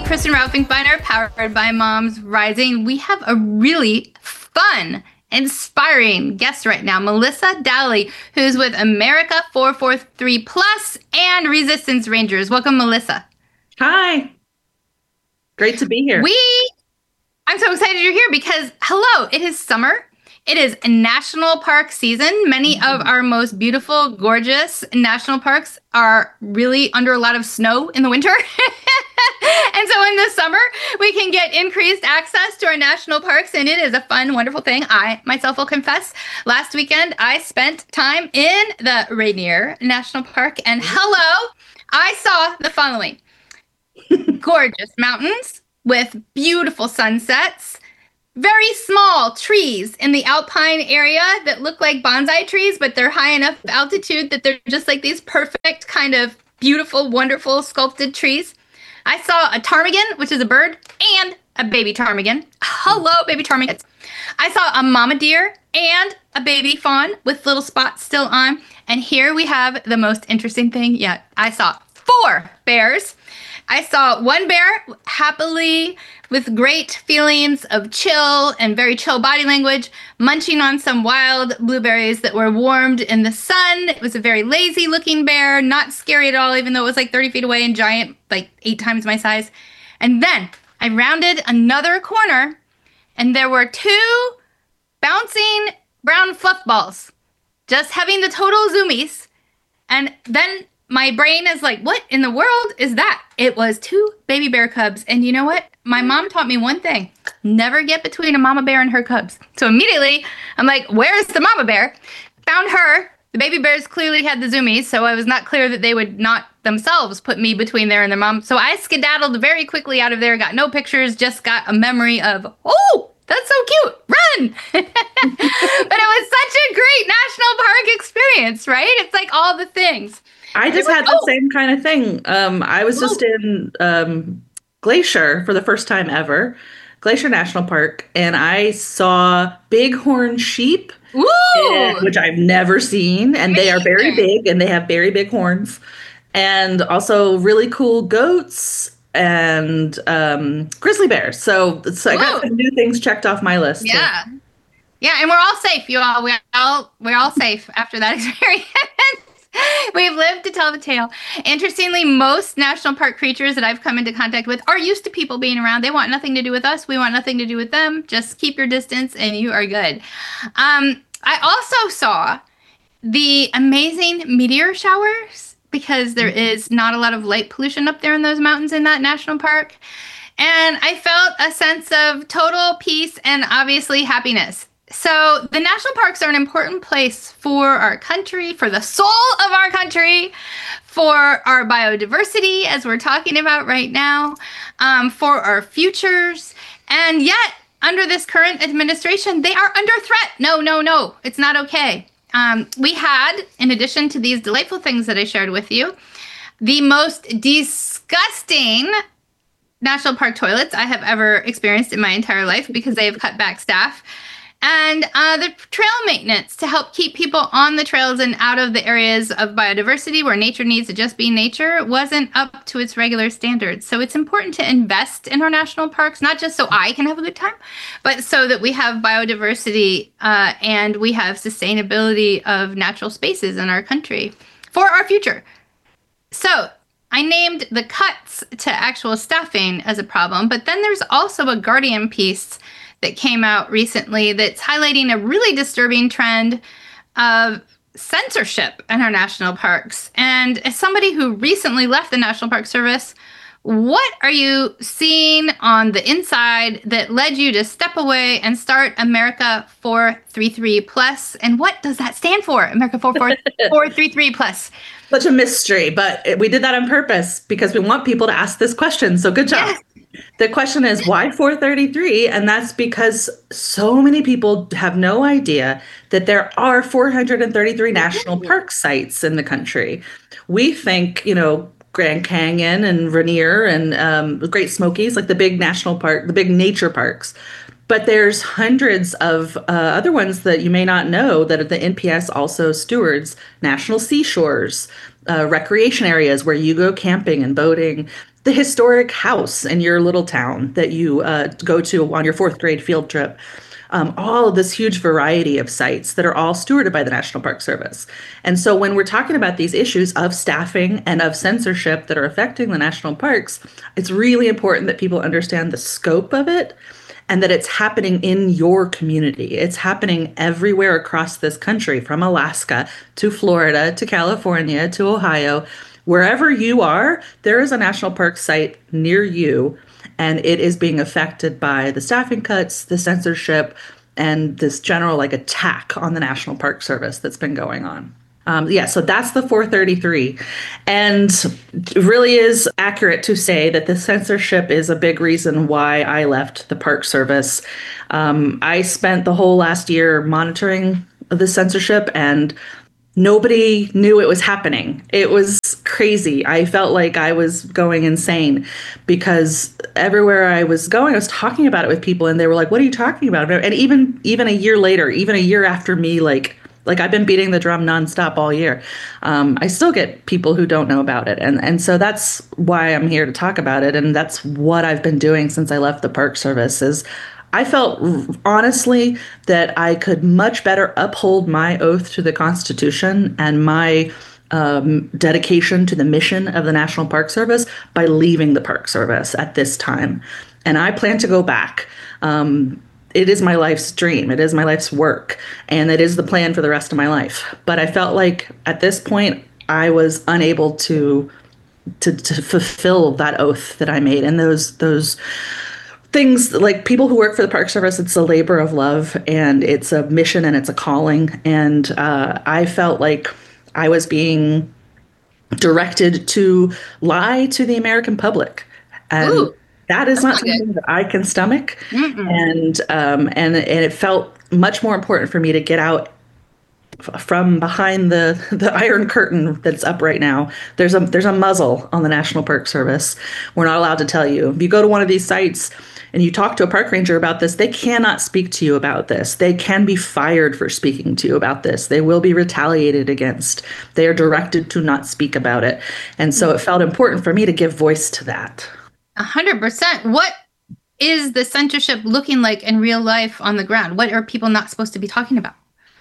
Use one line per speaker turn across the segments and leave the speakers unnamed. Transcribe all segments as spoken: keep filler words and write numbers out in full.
Kristen Raufinkbeiner, powered by Moms Rising. We have a really fun, inspiring guest right now, Melissa Dowley, who's with America four forty-three Plus and Resistance Rangers. Welcome, Melissa.
Hi. Great to be here.
We, I'm so excited you're here because, hello, it is summer. It is national park season. Many mm-hmm. of our most beautiful, gorgeous national parks are really under a lot of snow in the winter. And so in the summer, we can get increased access to our national parks, and it is a fun, wonderful thing. I myself will confess, last weekend, I spent time in the Rainier National Park, and hello, I saw the following. Gorgeous mountains with beautiful sunsets, very small trees in the alpine area that look like bonsai trees, but they're high enough altitude that they're just like these perfect kind of beautiful, wonderful sculpted trees. I saw a ptarmigan, which is a bird, and a baby ptarmigan. Hello, baby ptarmigans. I saw a mama deer and a baby fawn with little spots still on. And here we have the most interesting thing yet. I saw four bears. I saw one bear happily, with great feelings of chill and very chill body language, munching on some wild blueberries that were warmed in the sun. It was a very lazy looking bear, not scary at all, even though it was like thirty feet away and giant, like eight times my size. And then I rounded another corner and there were two bouncing brown fluff balls, just having the total zoomies. And then my brain is like, what in the world is that? It was two baby bear cubs. And you know what? My mom taught me one thing. Never get between a mama bear and her cubs. So immediately, I'm like, where's the mama bear? Found her. The baby bears clearly had the zoomies, so I was not clear that they would not themselves put me between there and their mom. So I skedaddled very quickly out of there, got no pictures, just got a memory of, oh, that's so cute. Run. But it was such a great national park experience, right? It's like all the things.
I just had the same kind of thing. Um, I was just in um, Glacier for the first time ever, Glacier National Park, and I saw bighorn sheep, and, which I've never seen, and they are very big, and they have very big horns, and also really cool goats and um, grizzly bears. So, so I got some new things checked off my list.
Yeah. Too. Yeah, and we're all safe, you all. We're all, we're all safe after that experience. We've lived to tell the tale. Interestingly, most national park creatures that I've come into contact with are used to people being around. They want nothing to do with us. We want nothing to do with them. Just keep your distance and you are good. Um, I also saw the amazing meteor showers because there is not a lot of light pollution up there in those mountains in that national park. And I felt a sense of total peace and obviously happiness. So the national parks are an important place for our country, for the soul of our country, for our biodiversity, as we're talking about right now, um, for our futures. And yet, under this current administration, they are under threat. No, no, no, it's not okay. Um, we had, in addition to these delightful things that I shared with you, the most disgusting national park toilets I have ever experienced in my entire life because they have cut back staff. And uh, the trail maintenance to help keep people on the trails and out of the areas of biodiversity where nature needs to just be nature wasn't up to its regular standards. So it's important to invest in our national parks, not just so I can have a good time, but so that we have biodiversity uh, and we have sustainability of natural spaces in our country for our future. So I named the cuts to actual staffing as a problem, but then there's also a Guardian piece that came out recently that's highlighting a really disturbing trend of censorship in our national parks. And as somebody who recently left the National Park Service, what are you seeing on the inside that led you to step away and start America four thirty-three Plus? And what does that stand for, America four thirty-three Plus?
Such a mystery, but we did that on purpose because we want people to ask this question. So good job. Yes. The question is, why four thirty-three? And that's because so many people have no idea that there are four hundred thirty-three national park sites in the country. We think, you know, Grand Canyon and Rainier and um, the Great Smokies, like the big national park, the big nature parks. But there's hundreds of uh, other ones that you may not know that the N P S also stewards: national seashores, uh, recreation areas where you go camping and boating. the historic house in your little town that you uh, go to on your fourth grade field trip. Um, all of this huge variety of sites that are all stewarded by the National Park Service. And so when we're talking about these issues of staffing and of censorship that are affecting the national parks, it's really important that people understand the scope of it and that it's happening in your community. It's happening everywhere across this country, from Alaska to Florida to California to Ohio. Wherever you are, there is a national park site near you, and it is being affected by the staffing cuts, the censorship, and this general like attack on the National Park Service that's been going on. Um, yeah, so that's the four thirty-three. And it really is accurate to say that the censorship is a big reason why I left the Park Service. Um, I spent the whole last year monitoring the censorship, and nobody knew it was happening. It was crazy. I felt like I was going insane because everywhere I was going, I was talking about it with people, and they were like, "What are you talking about?" And even even a year later, even a year after me, like like I've been beating the drum nonstop all year, um, I still get people who don't know about it, and and so that's why I'm here to talk about it, and that's what I've been doing since I left the Park Service. Is I felt honestly that I could much better uphold my oath to the Constitution and my um, dedication to the mission of the National Park Service by leaving the Park Service at this time. And I plan to go back. Um, it is my life's dream. It is my life's work. And it is the plan for the rest of my life. But I felt like at this point, I was unable to to, to fulfill that oath that I made. And those those things, like people who work for the Park Service, it's a labor of love, and it's a mission, and it's a calling. And uh, I felt like I was being directed to lie to the American public, and
Ooh,
that is not
not good.
something that I can stomach.
Mm-mm.
And um, and and it felt much more important for me to get out f- from behind the the iron curtain that's up right now. There's a there's a muzzle on the National Park Service. We're not allowed to tell you. If you go to one of these sites and you talk to a park ranger about this, they cannot speak to you about this. They can be fired for speaking to you about this. They will be retaliated against. They are directed to not speak about it. And so it felt important for me to give voice to that.
A hundred percent. What is the censorship looking like in real life on the ground? What are people not supposed to be talking about?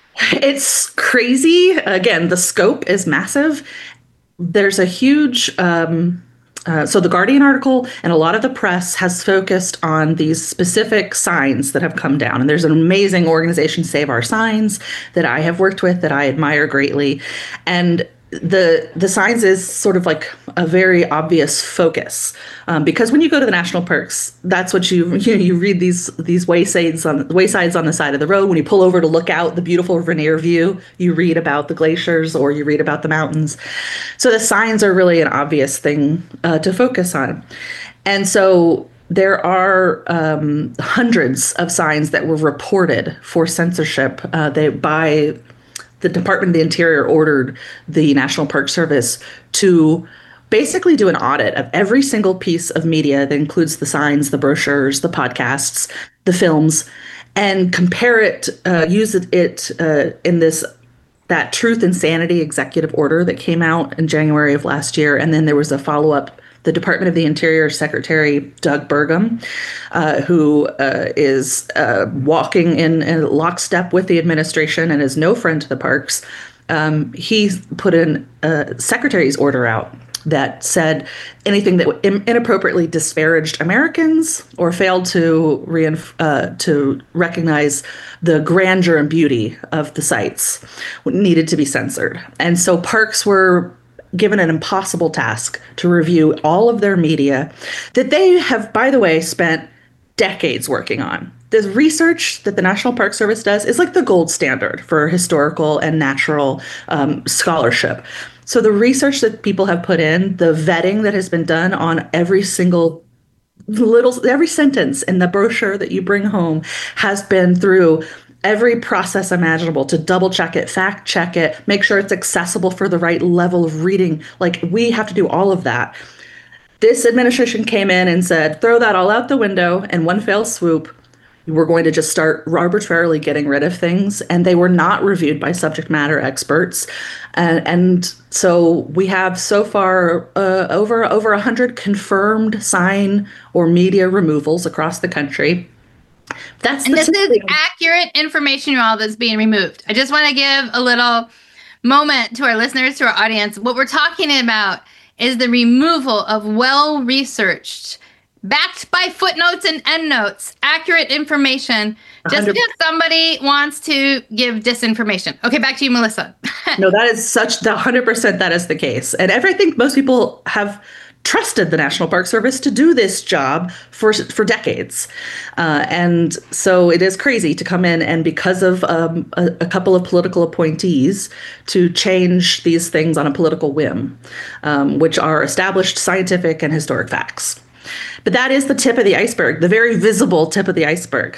It's crazy. Again, the scope is massive. There's a huge, um, uh, so the Guardian article and a lot of the press has focused on these specific signs that have come down. And there's an amazing organization, Save Our Signs, that I have worked with that I admire greatly. And the the signs is sort of like a very obvious focus, um, because when you go to the national parks, that's what you you, know, you read these these waysides on waysides on the side of the road. When you pull over to look out the beautiful Rainier view, you read about the glaciers or you read about the mountains. So the signs are really an obvious thing uh, to focus on, and so there are um, hundreds of signs that were reported for censorship. Uh, they by The Department of the Interior ordered the National Park Service to basically do an audit of every single piece of media that includes the signs, the brochures, the podcasts, the films, and compare it, uh, use it, it uh, in this that Truth and Sanity executive order that came out in January of last year. And then there was a follow-up. The Department of the Interior Secretary Doug Burgum, uh, who uh, is uh, walking in, in lockstep with the administration and is no friend to the parks, um, he put in a secretary's order out that said anything that in- inappropriately disparaged Americans or failed to reinf- uh, to recognize the grandeur and beauty of the sites needed to be censored. And so parks were given an impossible task to review all of their media that they have, by the way, spent decades working on. The research that the National Park Service does is like the gold standard for historical and natural um, scholarship. So the research that people have put in, the vetting that has been done on every single little, every sentence in the brochure that you bring home has been through every process imaginable to double check it, fact check it, make sure it's accessible for the right level of reading. Like, we have to do all of that. This administration came in and said, throw that all out the window in one fell swoop. we're going to just start arbitrarily getting rid of things, and they were not reviewed by subject matter experts. And, and so we have so far uh, over over one hundred confirmed sign or media removals across the country. That's
and
the
this is
thing.
accurate information, y'all, that's being removed. I just want to give a little moment to our listeners, to our audience. What we're talking about is the removal of well-researched, backed by footnotes and endnotes, accurate information, just
one hundred
because somebody wants to give disinformation. Okay, back to you, Melissa.
No, that is such, the one hundred percent that is the case. And I think most people have trusted the National Park Service to do this job for for decades. Uh, and so it is crazy to come in and, because of um, a, a couple of political appointees, to change these things on a political whim, um, which are established scientific and historic facts. But that is the tip of the iceberg, the very visible tip of the iceberg.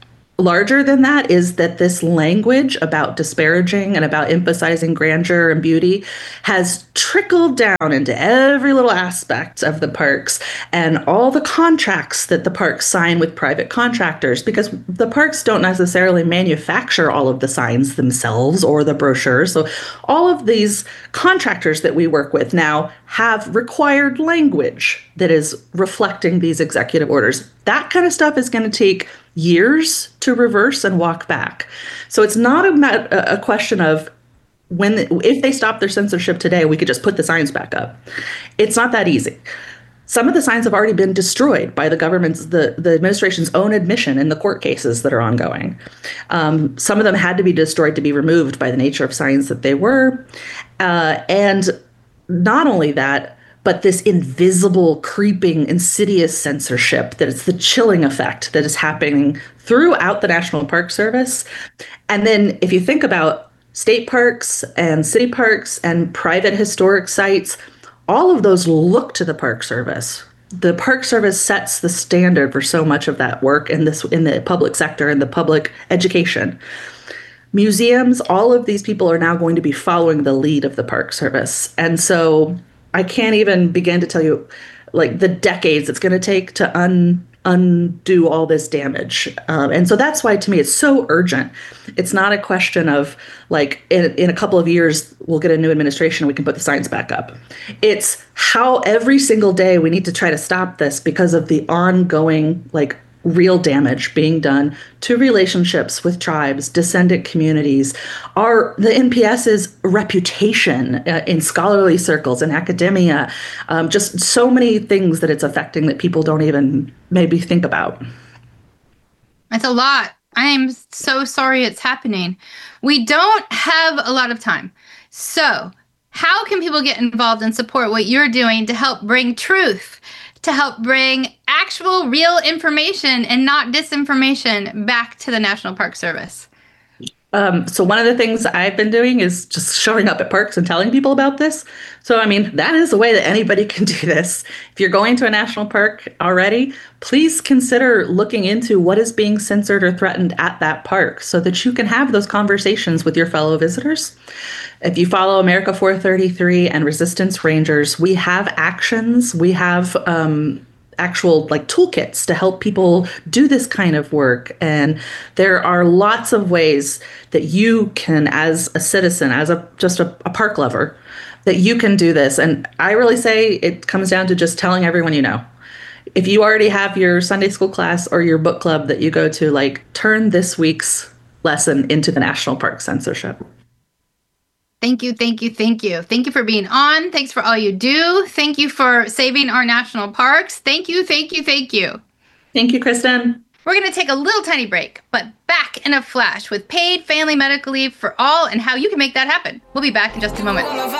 Larger than that is that this language about disparaging and about emphasizing grandeur and beauty has trickled down into every little aspect of the parks and all the contracts that the parks sign with private contractors, because the parks don't necessarily manufacture all of the signs themselves or the brochures. So all of these contractors that we work with now have required language that is reflecting these executive orders. That kind of stuff is going to take years to reverse and walk back. So it's not a, a question of when, if they stop their censorship today, we could just put the signs back up. It's not that easy. Some of the signs have already been destroyed by the government's, the, the administration's own admission in the court cases that are ongoing. Um, some of them had to be destroyed to be removed by the nature of signs that they were. Uh, and not only that, but this invisible, creeping, insidious censorship, that it's the chilling effect that is happening throughout the National Park Service. And then if you think about state parks and city parks and private historic sites, all of those look to the Park Service. The Park Service sets the standard for so much of that work in this in the public sector and the public education. Museums, all of these people are now going to be following the lead of the Park Service. And so I can't even begin to tell you, like, the decades it's going to take to un, undo all this damage. Um, and so that's why, to me, it's so urgent. It's not a question of, like, in, in a couple of years, we'll get a new administration and we can put the signs back up. It's how every single day we need to try to stop this because of the ongoing, like, real damage being done to relationships with tribes, descendant communities, our the NPS's reputation uh, in scholarly circles and academia, um, just so many things that it's affecting that people don't even maybe think about.
It's a lot. I am so sorry it's happening. We don't have a lot of time. So how can people get involved and support what you're doing to help bring truth, to help bring actual real information and not disinformation back to the National Park Service?
Um, so one of the things I've been doing is just showing up at parks and telling people about this. So, I mean, that is a way that anybody can do this. If you're going to a national park already, please consider looking into what is being censored or threatened at that park so that you can have those conversations with your fellow visitors. If you follow America four thirty-three and Resistance Rangers, we have actions. We have um, actual like toolkits to help people do this kind of work. And there are lots of ways that you can, as a citizen, as a just a, a park lover, that you can do this. And I really say it comes down to just telling everyone you know. If you already have your Sunday school class or your book club that you go to, like, turn this week's lesson into the national park censorship.
Thank you, thank you, thank you. Thank you for being on. Thanks for all you do. Thank you for saving our national parks. Thank you, thank you, thank you.
Thank you, Kristen.
We're going to take a little tiny break, but back in a flash with paid family medical leave for all and how you can make that happen. We'll be back in just a moment.